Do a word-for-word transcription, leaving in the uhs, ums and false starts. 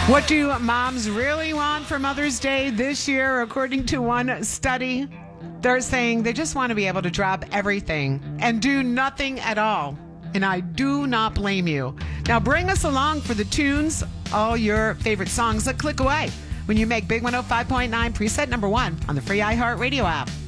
What do moms really want for Mother's Day this year? According to one study, they're saying they just want to be able to drop everything and do nothing at all. And I do not blame you. Now bring us along for the tunes, all your favorite songs that click away when you make Big one oh five point nine preset number one on the free iHeartRadio app.